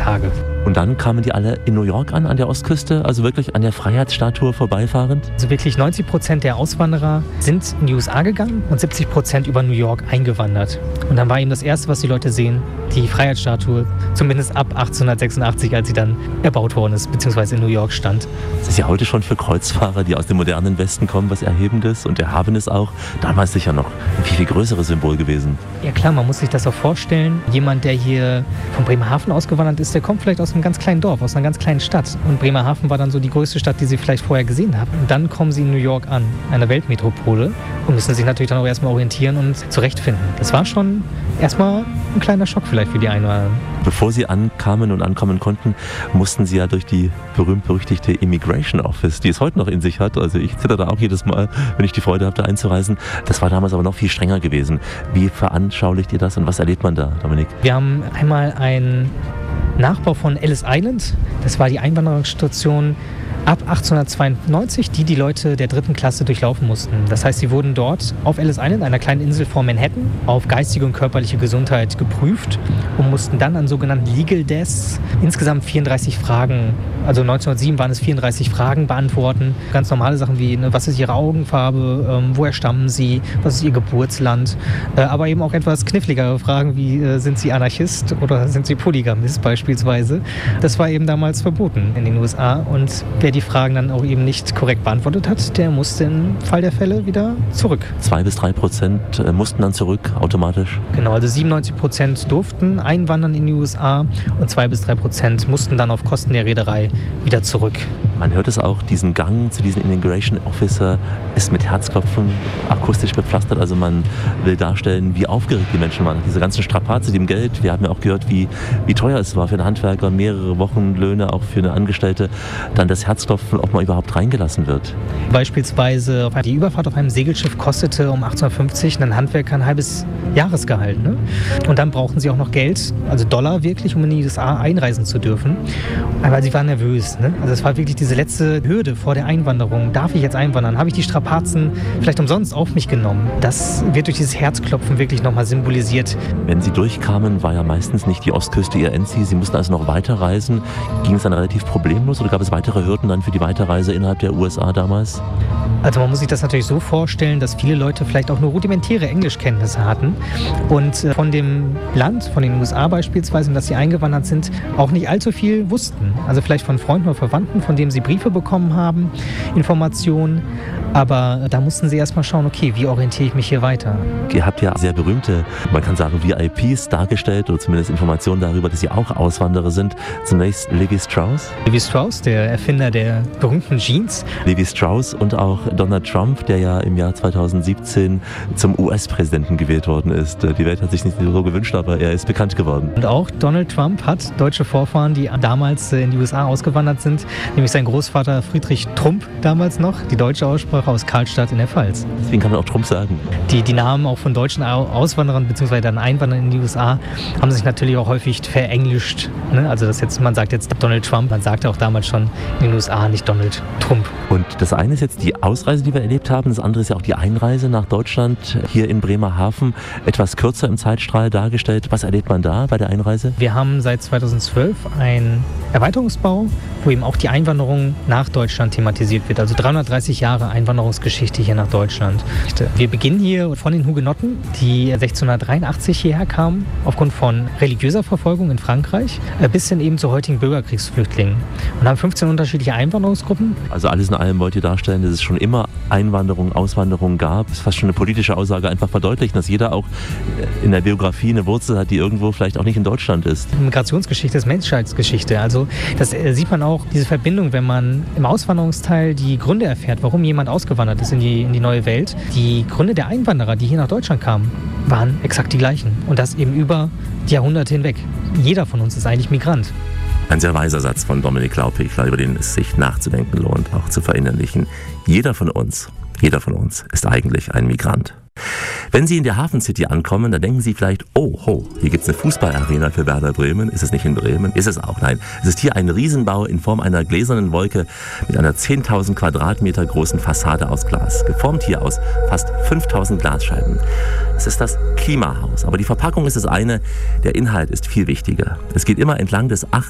Tage. Und dann kamen die alle in New York an der Ostküste, also wirklich an der Freiheitsstatue vorbeifahrend? Also wirklich 90% der Auswanderer sind in die USA gegangen und 70% über New York eingewandert. Und dann war eben das Erste, was die Leute sehen, die Freiheitsstatue, zumindest ab 1886, als sie dann erbaut worden ist, beziehungsweise in New York stand. Das ist ja heute schon für Kreuzfahrer, die aus dem modernen Westen kommen, was Erhebendes und Erhabenes auch. Damals sicher noch ein viel größeres Symbol gewesen. Ja klar, man muss sich das auch vorstellen. Jemand, der hier von Bremerhaven ausgewandert ist, der kommt vielleicht aus einem ganz kleinen Dorf, aus einer ganz kleinen Stadt. Und Bremerhaven war dann so die größte Stadt, die sie vielleicht vorher gesehen haben. Und dann kommen sie in New York an, einer Weltmetropole, und müssen sich natürlich dann auch erstmal orientieren und zurechtfinden. Das war schon erstmal ein kleiner Schock vielleicht für die einen oder anderen. Bevor sie ankamen und ankommen konnten, mussten sie ja durch die berühmt-berüchtigte Immigration Office, die es heute noch in sich hat. Also ich zitter da auch jedes Mal, wenn ich die Freude habe, da einzureisen. Das war damals aber noch viel strenger gewesen. Wie veranschaulicht ihr das und was erlebt man da, Dominik? Wir haben einmal einen Nachbau von Ellis Island. Das war die Einwanderungsstation ab 1892, die Leute der 3. Klasse durchlaufen mussten. Das heißt, sie wurden dort auf Ellis Island, einer kleinen Insel vor Manhattan, auf geistige und körperliche Gesundheit geprüft und mussten dann an sogenannten Legal Desks insgesamt 34 Fragen, also 1907 waren es 34 Fragen, beantworten. Ganz normale Sachen wie, was ist ihre Augenfarbe, woher stammen sie, was ist ihr Geburtsland, aber eben auch etwas kniffligere Fragen wie, sind sie Anarchist oder sind sie Polygamist beispielsweise. Das war eben damals verboten in den USA, und wer die Fragen dann auch eben nicht korrekt beantwortet hat, der musste im Fall der Fälle wieder zurück. 2-3% mussten dann zurück, automatisch? Genau, also 97% durften einwandern in die USA und 2-3% mussten dann auf Kosten der Reederei wieder zurück. Man hört es auch, diesen Gang zu diesem Immigration Officer ist mit Herzklopfen akustisch bepflastert. Also man will darstellen, wie aufgeregt die Menschen waren. Diese ganzen Strapazen, dem Geld. Wir haben ja auch gehört, wie teuer es war für einen Handwerker, mehrere Wochenlöhne, auch für eine Angestellte. Dann das Herzklopfen, ob man überhaupt reingelassen wird. Beispielsweise die Überfahrt auf einem Segelschiff kostete um 1850 einen Handwerker ein halbes Jahresgehalt. Ne? Und dann brauchten sie auch noch Geld, also Dollar wirklich, um in die USA einreisen zu dürfen. Aber sie waren nervös. Ne? Also es war wirklich diese letzte Hürde vor der Einwanderung. Darf ich jetzt einwandern? Habe ich die Strapazen vielleicht umsonst auf mich genommen? Das wird durch dieses Herzklopfen wirklich nochmal symbolisiert. Wenn sie durchkamen, war ja meistens nicht die Ostküste ihr Endziel. Sie mussten also noch weiterreisen. Ging es dann relativ problemlos oder gab es weitere Hürden dann für die Weiterreise innerhalb der USA damals? Also man muss sich das natürlich so vorstellen, dass viele Leute vielleicht auch nur rudimentäre Englischkenntnisse hatten und von dem Land, von den USA beispielsweise, in das sie eingewandert sind, auch nicht allzu viel wussten. Also vielleicht von Freunden oder Verwandten, von denen sie Briefe bekommen haben, Informationen. Aber da mussten sie erstmal schauen, okay, wie orientiere ich mich hier weiter? Ihr habt ja sehr berühmte, man kann sagen VIPs dargestellt oder zumindest Informationen darüber, dass sie auch Auswanderer sind. Zunächst Levi Strauss. Levi Strauss, der Erfinder der berühmten Jeans. Levi Strauss und auch Donald Trump, der ja im Jahr 2017 zum US-Präsidenten gewählt worden ist. Die Welt hat sich nicht so gewünscht, aber er ist bekannt geworden. Und auch Donald Trump hat deutsche Vorfahren, die damals in die USA ausgewandert sind, nämlich sein Großvater Friedrich Trump damals noch, die deutsche Aussprache aus Karlstadt in der Pfalz. Deswegen kann man auch Trump sagen. Die Namen auch von deutschen Auswanderern bzw. dann Einwanderern in die USA haben sich natürlich auch häufig verenglischt. Ne? Also man sagt jetzt Donald Trump, man sagte auch damals schon in den USA nicht Donald Trump. Und das eine ist jetzt die Ausreise, die wir erlebt haben. Das andere ist ja auch die Einreise nach Deutschland, hier in Bremerhaven. Etwas kürzer im Zeitstrahl dargestellt. Was erlebt man da bei der Einreise? Wir haben seit 2012 einen Erweiterungsbau, wo eben auch die Einwanderung nach Deutschland thematisiert wird. Also 330 Jahre Einwanderungsgeschichte hier nach Deutschland. Wir beginnen hier von den Hugenotten, die 1683 hierher kamen, aufgrund von religiöser Verfolgung in Frankreich, bis hin eben zu heutigen Bürgerkriegsflüchtlingen. Und haben 15 unterschiedliche Einwanderungsgruppen. Also alles in allem wollt ihr darstellen, dass es schon immer Einwanderung, Auswanderung gab. Das ist fast schon eine politische Aussage, einfach verdeutlichen, dass jeder auch in der Biografie eine Wurzel hat, die irgendwo vielleicht auch nicht in Deutschland ist. Migrationsgeschichte ist Menschheitsgeschichte. Also das sieht man auch, diese Verbindung, wenn man im Auswanderungsteil die Gründe erfährt, warum jemand ausgewandert ist in die neue Welt. Die Gründe der Einwanderer, die hier nach Deutschland kamen, waren exakt die gleichen. Und das eben über die Jahrhunderte hinweg. Jeder von uns ist eigentlich Migrant. Ein sehr weiser Satz von Dominik Laupich, über den es sich nachzudenken lohnt, auch zu verinnerlichen. Jeder von uns ist eigentlich ein Migrant. Wenn Sie in der Hafen City ankommen, dann denken Sie vielleicht, oh, hier gibt es eine Fußballarena für Werder Bremen. Ist es nicht in Bremen? Ist es auch? Nein, es ist hier ein Riesenbau in Form einer gläsernen Wolke mit einer 10.000 Quadratmeter großen Fassade aus Glas, geformt hier aus fast 5.000 Glasscheiben. Es ist das Klimahaus, aber die Verpackung ist das eine, der Inhalt ist viel wichtiger. Es geht immer entlang des